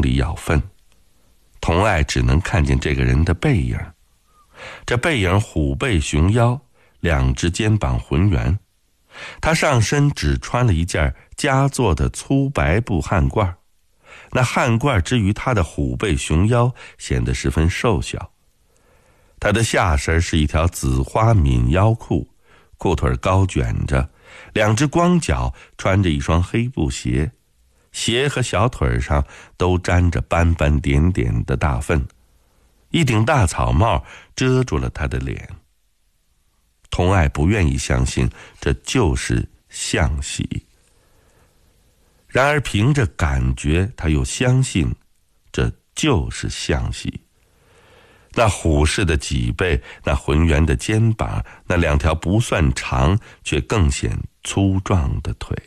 里舀粪。童爱只能看见这个人的背影，这背影虎背熊腰，两只肩膀浑圆。他上身只穿了一件佳作的粗白布汗褂，那汗褂之于他的虎背熊腰显得十分瘦小。他的下身是一条紫花沁腰裤，裤腿高卷着，两只光脚穿着一双黑布鞋，鞋和小腿上都沾着斑斑点点的大粪，一顶大草帽遮住了他的脸。童爱不愿意相信这就是向喜，然而凭着感觉，他又相信这就是向喜。那虎视的脊背，那浑圆的肩膀，那两条不算长却更显粗壮的腿。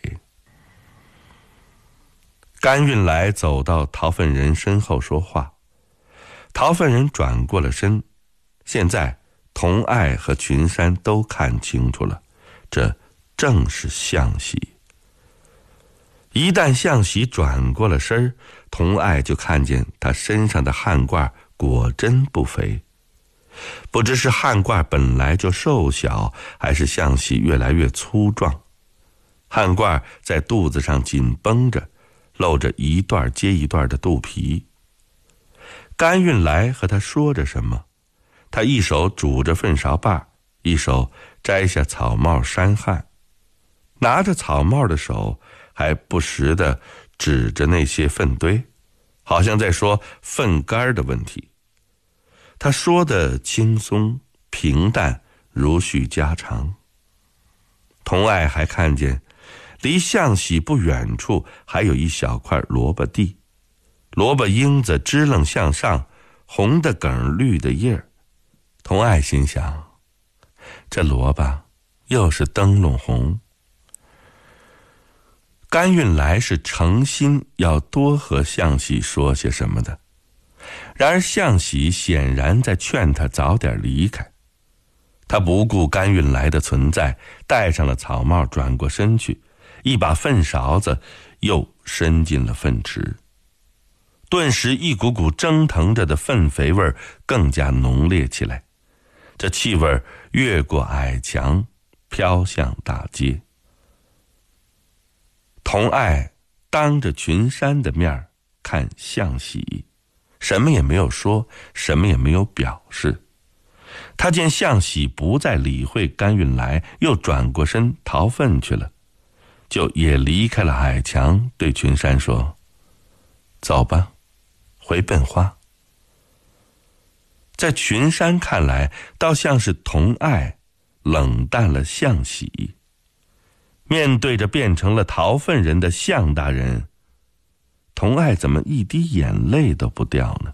甘运来走到陶粪人身后说话，陶粪人转过了身。现在童爱和群山都看清楚了，这正是向喜。一旦向喜转过了身，童爱就看见他身上的汗褂果真不肥。不知是汗褂本来就瘦小，还是向喜越来越粗壮。汗褂在肚子上紧绷着，露着一段接一段的肚皮。甘运来和他说着什么，他一手拄着粪勺把，一手摘下草帽扇汗，拿着草帽的手还不时地指着那些粪堆，好像在说粪干的问题。他说的轻松平淡，如叙家常。童爱还看见离向喜不远处还有一小块萝卜地，萝卜缨子支棱向上，红的梗绿的叶。童爱心想，这萝卜又是灯笼红。甘运来是诚心要多和向喜说些什么的，然而向喜显然在劝他早点离开。他不顾甘运来的存在，戴上了草帽，转过身去，一把粪勺子又伸进了粪池。顿时一股股蒸腾着的粪肥味更加浓烈起来，这气味越过矮墙，飘向大街。童爱当着群山的面看向喜，什么也没有说，什么也没有表示。他见向喜不再理会甘运来，又转过身逃粪去了，就也离开了矮墙，对群山说，走吧，回本花。在群山看来，倒像是童爱冷淡了向喜。面对着变成了逃粪人的向大人，童爱怎么一滴眼泪都不掉呢？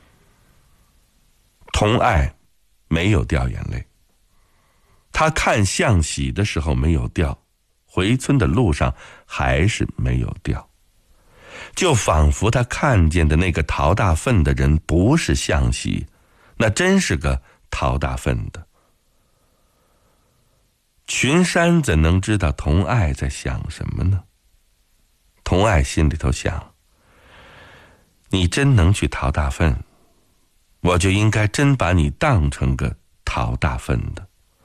童爱没有掉眼泪，他看向喜的时候没有掉，回村的路上还是没有掉，就仿佛他看见的那个逃大粪的人不是向喜，那真是个逃大粪的。群山怎能知道童爱在想什么呢？童爱心里头想，你真能去逃大粪，我就应该真把你当成个逃大粪的。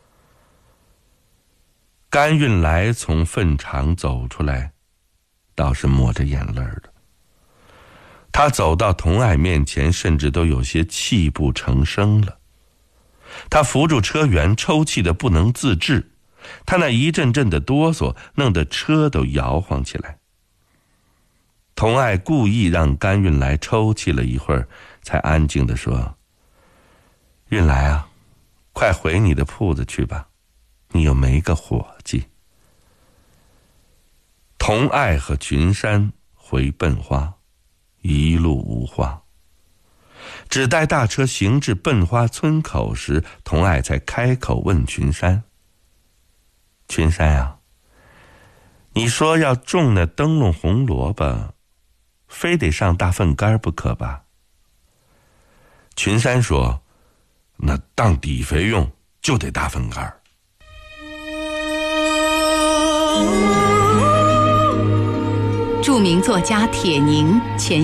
甘运来从粪场走出来，倒是抹着眼泪的。他走到童爱面前，甚至都有些泣不成声了。他扶住车辕，抽泣得不能自制，他那一阵阵的哆嗦弄得车都摇晃起来。童爱故意让甘运来抽泣了一会儿，才安静地说，运来啊，快回你的铺子去吧，你又没个伙计。童爱和群山回笨花，一路无话。只待大车行至笨花村口时，童爱才开口问群山，群山啊，你说要种那灯笼红萝卜，非得上大粪干不可吧？群山说，那当底肥用就得大粪干。 著名作家铁凝前